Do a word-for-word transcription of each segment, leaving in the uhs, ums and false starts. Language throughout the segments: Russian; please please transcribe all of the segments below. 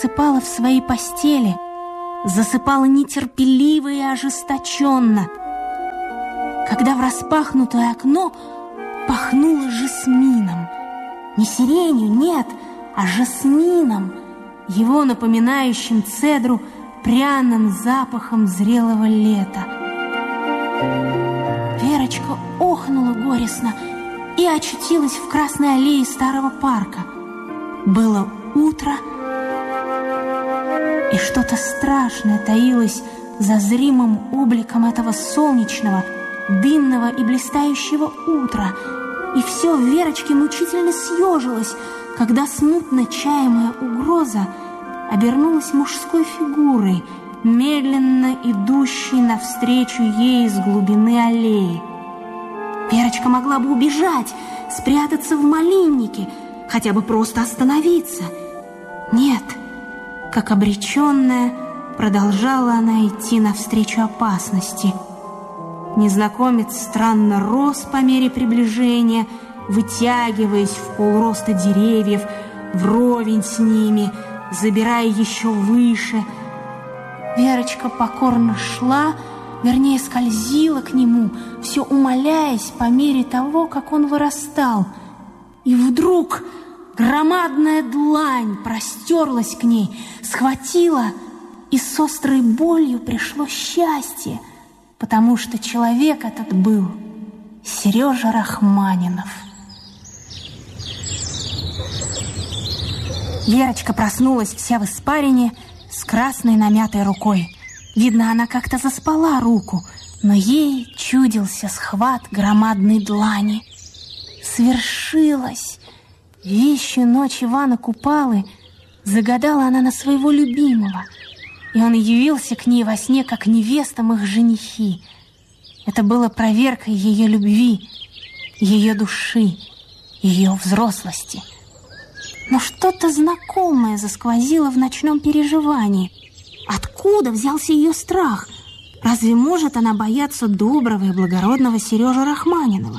засыпала в своей постели, засыпала нетерпеливо и ожесточенно, когда в распахнутое окно пахнуло жасмином. Не сиренью, нет, а жасмином, его напоминающим цедру пряным запахом зрелого лета. Верочка охнула горестно и очутилась в красной аллее старого парка. Было утро, и что-то страшное таилось за зримым обликом этого солнечного, дымного и блистающего утра. И все в Верочке мучительно съежилось, когда смутно чаемая угроза обернулась мужской фигурой, медленно идущей навстречу ей из глубины аллеи. Верочка могла бы убежать, спрятаться в малиннике, хотя бы просто остановиться. Нет, как обреченная, продолжала она идти навстречу опасности. Незнакомец странно рос по мере приближения, вытягиваясь в полроста деревьев, вровень с ними, забирая еще выше. Верочка покорно шла, вернее, скользила к нему, все умаляясь по мере того, как он вырастал. И вдруг громадная длань простерлась к ней, схватила, и с острой болью пришло счастье, потому что человек этот был Сережа Рахманинов. Верочка проснулась вся в испарине, с красной намятой рукой. Видно, она как-то заспала руку, но ей чудился схват громадной длани. Свершилось! Вещью ночь Ивана Купалы загадала она на своего любимого, и он явился к ней во сне, как невестам их женихи. Это было проверкой ее любви, ее души, ее взрослости. Но что-то знакомое засквозило в ночном переживании. Откуда взялся ее страх? Разве может она бояться доброго и благородного Сережи Рахманинова?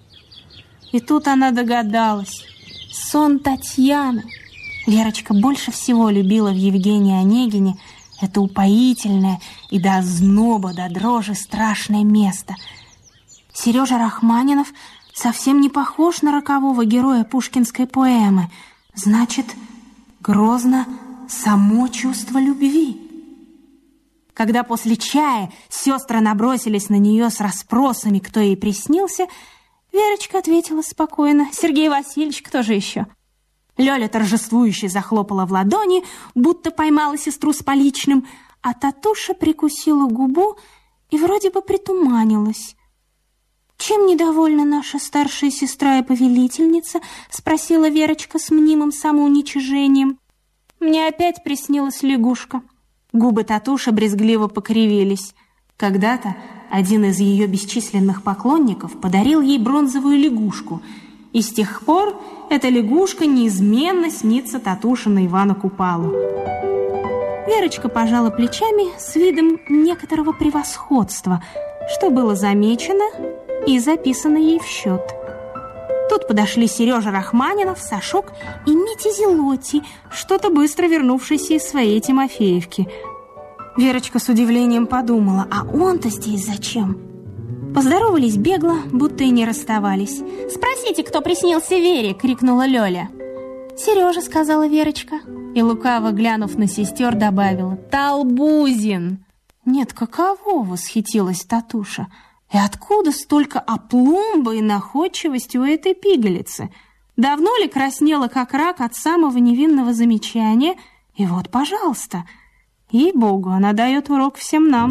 И тут она догадалась. Сон Татьяны. Верочка больше всего любила в Евгении Онегине это упоительное и до озноба, до дрожи страшное место. Сережа Рахманинов совсем не похож на рокового героя пушкинской поэмы. Значит, грозно само чувство любви. Когда после чая сестры набросились на нее с расспросами, кто ей приснился, Верочка ответила спокойно: Сергей Васильевич, кто же еще? Лёля торжествующе захлопала в ладони, будто поймала сестру с поличным, а Татуша прикусила губу и вроде бы притуманилась. «Чем недовольна наша старшая сестра и повелительница?» — спросила Верочка с мнимым самоуничижением. «Мне опять приснилась лягушка». Губы Татуши брезгливо покривились. Когда-то один из ее бесчисленных поклонников подарил ей бронзовую лягушку, и с тех пор эта лягушка неизменно снится Татуше на Ивана Купалу. Верочка пожала плечами с видом некоторого превосходства, что было замечено и записано ей в счет. Тут подошли Сережа Рахманинов, Сашок и Митя Зелотти, что-то быстро вернувшийся из своей Тимофеевки. Верочка с удивлением подумала, а он-то здесь зачем? Поздоровались бегло, будто и не расставались. «Спросите, кто приснился Вере!» — крикнула Лёля. «Сережа», — сказала Верочка, и, лукаво глянув на сестер, добавила: «Толбузин!» «Нет, каково!» — восхитилась Татуша. «И откуда столько опломба и находчивости у этой пигалицы? Давно ли краснела, как рак, от самого невинного замечания? И вот, пожалуйста!» Ей-богу, она дает урок всем нам.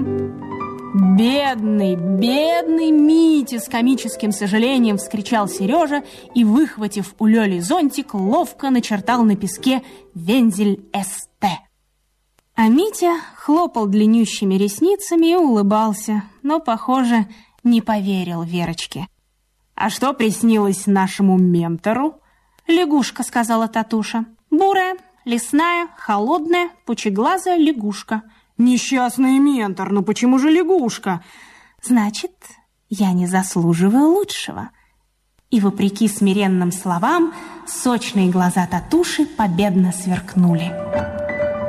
«Бедный, бедный Митя!» — с комическим сожалением вскричал Сережа и, выхватив у Лёли зонтик, ловко начертал на песке вензель эс тэ. А Митя хлопал длиннющими ресницами и улыбался, но, похоже, не поверил Верочке. «А что приснилось нашему ментору?» «Лягушка», — сказала Татуша. «Бурая, лесная, холодная, пучеглазая лягушка». «Несчастный ментор, ну почему же лягушка?» «Значит, я не заслуживаю лучшего». И, вопреки смиренным словам, сочные глаза Татуши победно сверкнули.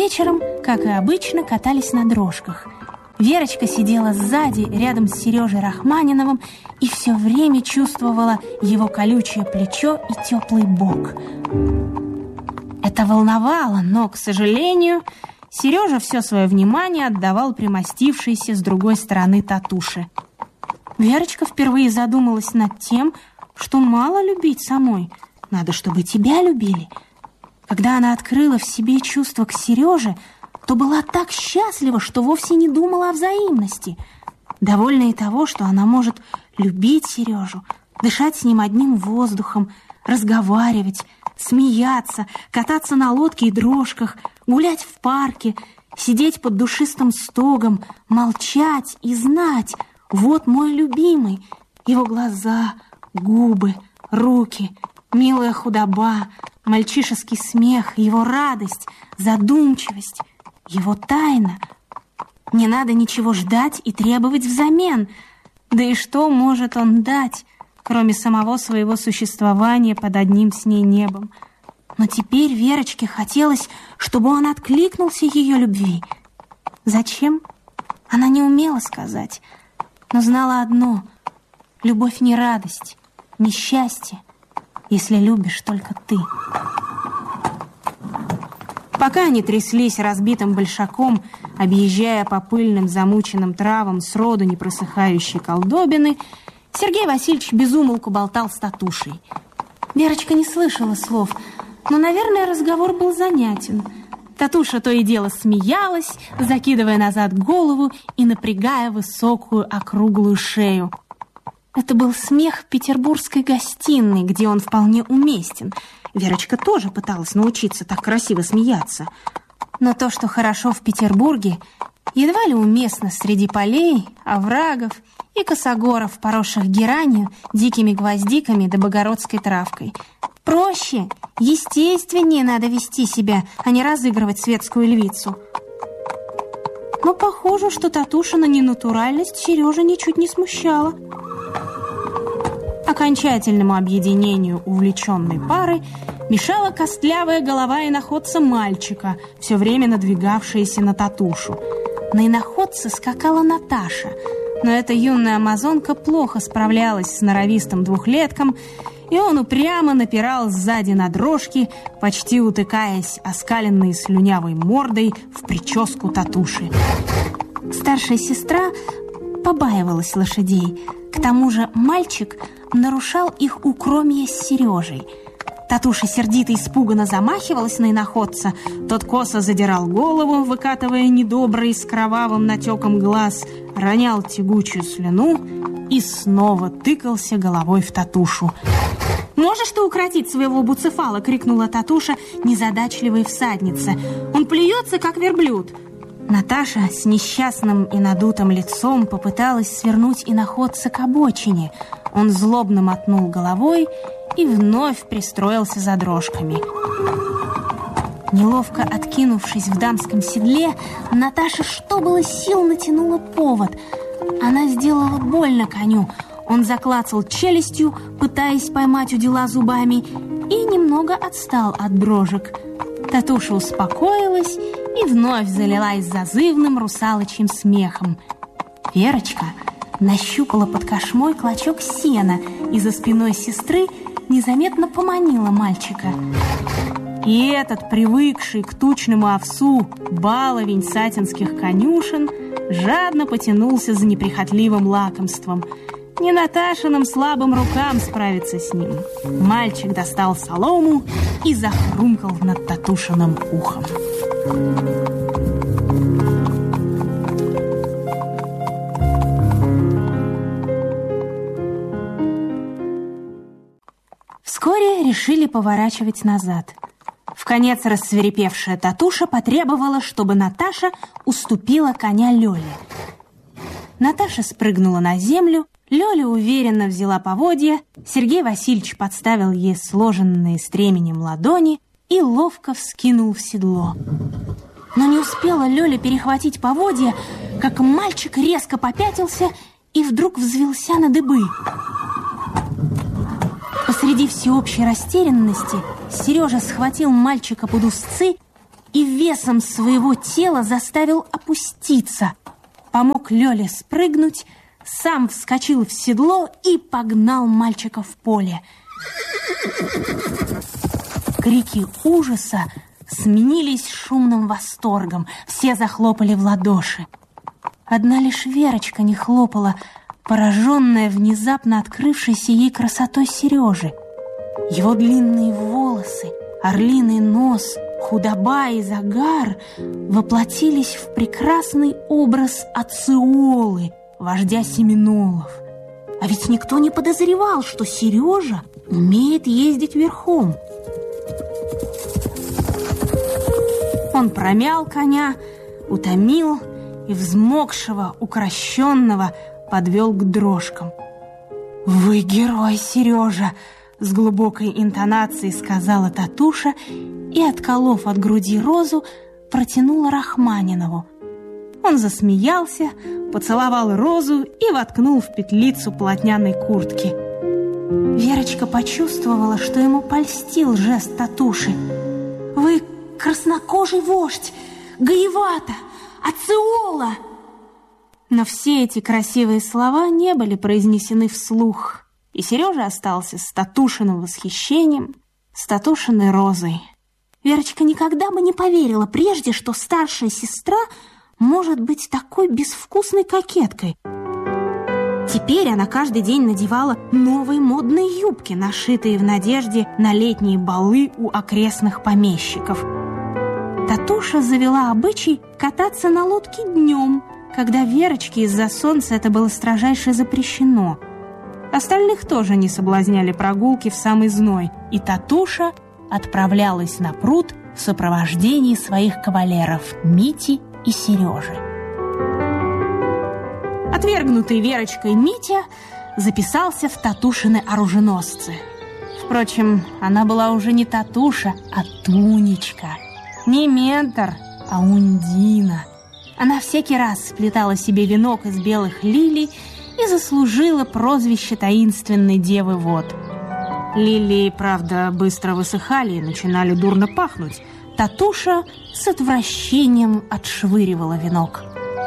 Вечером, как и обычно, катались на дрожках. Верочка сидела сзади, рядом с Сережей Рахманиновым, и все время чувствовала его колючее плечо и теплый бок. Это волновало, но, к сожалению, Сережа все свое внимание отдавал примостившейся с другой стороны Татуше. Верочка впервые задумалась над тем, что мало любить самой, надо, чтобы тебя любили. Когда она открыла в себе чувство к Сереже, то была так счастлива, что вовсе не думала о взаимности. Довольна и того, что она может любить Сережу, дышать с ним одним воздухом, разговаривать, смеяться, кататься на лодке и дрожках, гулять в парке, сидеть под душистым стогом, молчать и знать: вот мой любимый, его глаза, губы, руки, милая худоба, мальчишеский смех, его радость, задумчивость, его тайна. Не надо ничего ждать и требовать взамен. Да и что может он дать, кроме самого своего существования под одним с ней небом? Но теперь Верочке хотелось, чтобы он откликнулся ее любви. Зачем? Она не умела сказать, но знала одно: любовь не радость, не счастье, если любишь только ты. Пока они тряслись разбитым большаком, объезжая по пыльным замученным травам сроду не просыхающей колдобины, Сергей Васильевич безумолку болтал с Татушей. Верочка не слышала слов, но, наверное, разговор был занятен. Татуша то и дело смеялась, закидывая назад голову и напрягая высокую округлую шею. Это был смех в петербургской гостиной, где он вполне уместен. Верочка тоже пыталась научиться так красиво смеяться. Но то, что хорошо в Петербурге, едва ли уместно среди полей, оврагов и косогоров, поросших геранью, дикими гвоздиками да богородской травкой. Проще, естественнее надо вести себя, а не разыгрывать светскую львицу. Но похоже, что Татушина ненатуральность Сережа ничуть не смущала. Окончательному объединению увлеченной пары мешала костлявая голова иноходца мальчика, все время надвигавшаяся на Татушу. На иноходца скакала Наташа, но эта юная амазонка плохо справлялась с норовистым двухлетком, и он упрямо напирал сзади на дрожки, почти утыкаясь оскаленной слюнявой мордой в прическу Татуши. Старшая сестра побаивалась лошадей. К тому же мальчик нарушал их укромье с Сережей. Татуша сердито и испуганно замахивалась на иноходца. Тот косо задирал голову, выкатывая недобрый с кровавым натеком глаз, ронял тягучую слюну и снова тыкался головой в Татушу. «Можешь ты укротить своего буцефала?» — крикнула Татуша незадачливой всаднице. «Он плюется, как верблюд!» Наташа с несчастным и надутым лицом попыталась свернуть иноходца к обочине. Он злобно мотнул головой и вновь пристроился за дрожками. Неловко откинувшись в дамском седле, Наташа, что было сил, натянула повод. Она сделала больно коню. Он заклацал челюстью, пытаясь поймать удила зубами, и немного отстал от дрожек. Татуша успокоилась и вновь залилась зазывным русалочьим смехом. Верочка нащупала под кошмой клочок сена и за спиной сестры незаметно поманила мальчика. И этот, привыкший к тучному овсу баловень сатинских конюшен, жадно потянулся за неприхотливым лакомством. Не Наташиным слабым рукам справиться с ним. Мальчик достал солому и захрумкал над Татушиным ухом. Вскоре решили поворачивать назад. Вконец рассвирепевшая Татуша потребовала, чтобы Наташа уступила коня Лёле. Наташа спрыгнула на землю, Лёля уверенно взяла поводья, Сергей Васильевич подставил ей сложенные стременем ладони и ловко вскинул в седло. Но не успела Лёля перехватить поводья, как мальчик резко попятился и вдруг взвился на дыбы. Посреди всеобщей растерянности Сережа схватил мальчика под узцы и весом своего тела заставил опуститься. Помог Лёле спрыгнуть, сам вскочил в седло и погнал мальчика в поле. Крики ужаса сменились шумным восторгом. Все захлопали в ладоши. Одна лишь Верочка не хлопала, пораженная внезапно открывшейся ей красотой Сережи. Его длинные волосы, орлиный нос, худоба и загар воплотились в прекрасный образ Ациолы, вождя семинолов. А ведь никто не подозревал, что Сережа умеет ездить верхом. Он промял коня, утомил и взмокшего, укращенного подвел к дрожкам. «Вы герой, Сережа!» — с глубокой интонацией сказала Татуша и, отколов от груди розу, протянула Рахманинову. Он засмеялся, поцеловал розу и воткнул в петлицу полотняной куртки. Верочка почувствовала, что ему польстил жест Татуши. «Вы краснокожий вождь, Гаевата, Ациола!» Но все эти красивые слова не были произнесены вслух, и Сережа остался с Татушиным восхищением, с Татушиной розой. Верочка никогда бы не поверила прежде, что старшая сестра может быть такой безвкусной кокеткой. Теперь она каждый день надевала новые модные юбки, нашитые в надежде на летние балы у окрестных помещиков. Татуша завела обычай кататься на лодке днем, когда Верочке из-за солнца это было строжайше запрещено. Остальных тоже не соблазняли прогулки в самый зной, и Татуша отправлялась на пруд в сопровождении своих кавалеров Мити и Сережи. Отвергнутый Верочкой Митя записался в Татушины оруженосцы. Впрочем, она была уже не Татуша, а Тунечка. Не ментор, а Ундина. Она всякий раз сплетала себе венок из белых лилий и заслужила прозвище таинственной девы вод. Лилии, правда, быстро высыхали и начинали дурно пахнуть. Татуша с отвращением отшвыривала венок.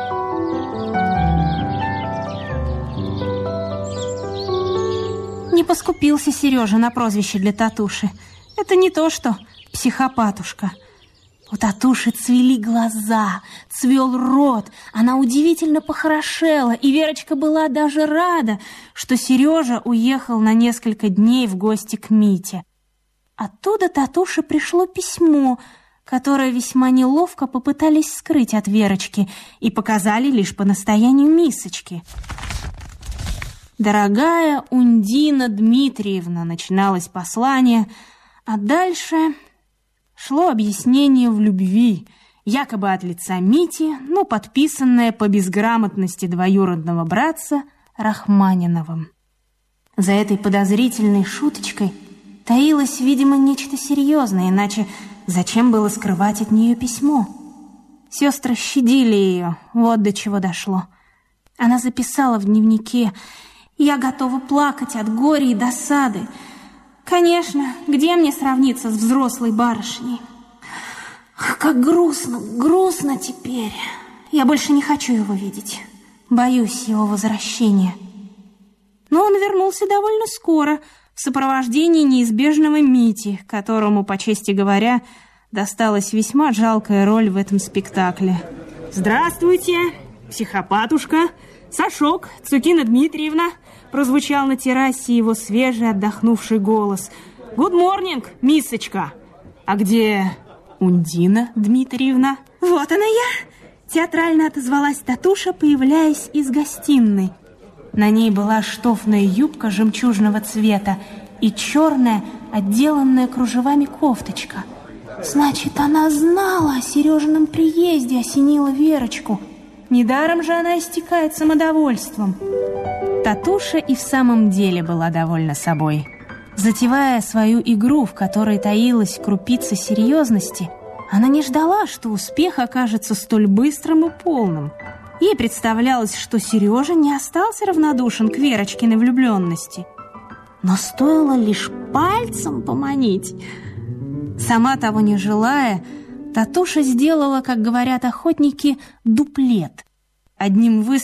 Не поскупился Сережа на прозвище для Татуши. Это не то что психопатушка. У Татуши цвели глаза, цвел рот, она удивительно похорошела, и Верочка была даже рада, что Сережа уехал на несколько дней в гости к Мите. Оттуда Татуше пришло письмо, которое весьма неловко попытались скрыть от Верочки и показали лишь по настоянию Мисочки. «Дорогая Ундина Дмитриевна», начиналось послание, а дальше шло объяснение в любви, якобы от лица Мити, но подписанное по безграмотности двоюродного братца Рахманиновым. За этой подозрительной шуточкой таилось, видимо, нечто серьезное, иначе зачем было скрывать от нее письмо? Сестры щадили ее, вот до чего дошло. Она записала в дневнике: «Я готова плакать от горя и досады. Конечно, где мне сравниться с взрослой барышней? Как грустно, грустно теперь. Я больше не хочу его видеть. Боюсь его возвращения». Но он вернулся довольно скоро, в сопровождении неизбежного Мити, которому, по чести говоря, досталась весьма жалкая роль в этом спектакле. «Здравствуйте, психопатушка, Сашок, Цукина Дмитриевна», прозвучал на террасе его свежий отдохнувший голос. «Good morning, мисочка!» «А где Ундина Дмитриевна?» «Вот она я!» Театрально отозвалась Татуша, появляясь из гостиной. На ней была штофная юбка жемчужного цвета и черная, отделанная кружевами кофточка. Значит, она знала о Сережином приезде, осенила Верочку. Недаром же она истекает самодовольством. Татуша и в самом деле была довольна собой. Затевая свою игру, в которой таилась крупица серьезности, она не ждала, что успех окажется столь быстрым и полным. Ей представлялось, что Сережа не остался равнодушен к Верочкиной влюбленности. Но стоило лишь пальцем поманить. Сама того не желая, Татуша сделала, как говорят охотники, дуплет. Одним выстрелом